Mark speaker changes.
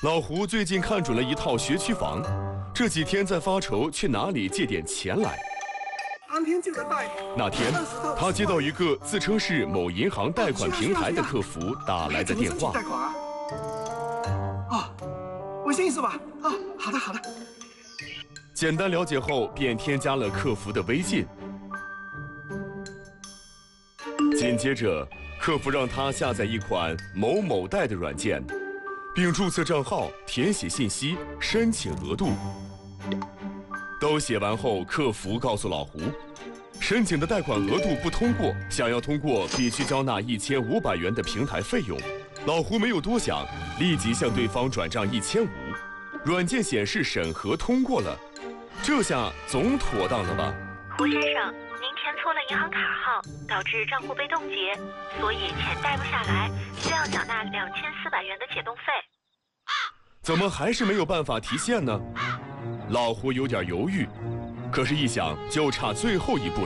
Speaker 1: 老胡最近看准了一套学区房，这几天在发愁去哪里借点钱来。
Speaker 2: 当天就能贷。
Speaker 1: 那天，他接到一个自称是某银行贷款平台的客服打来的电话。
Speaker 2: 贷款啊？哦，微信是吧？啊，好的好的。
Speaker 1: 简单了解后，便添加了客服的微信。紧接着，客服让他下载一款某某贷的软件，并注册账号、填写信息、申请额度。都写完后，客服告诉老胡，申请的贷款额度不通过，想要通过必须交纳1500元的平台费用。老胡没有多想，立即向对方转账1500。软件显示审核通过了，这下总妥当了吧？
Speaker 3: 胡先生，您填错了银行卡号，导致账户被冻结，所以钱贷不下来，需要缴纳2400元的解冻费。
Speaker 1: 怎么还是没有办法提现呢？老胡有点犹豫，可是一想，就差最后一步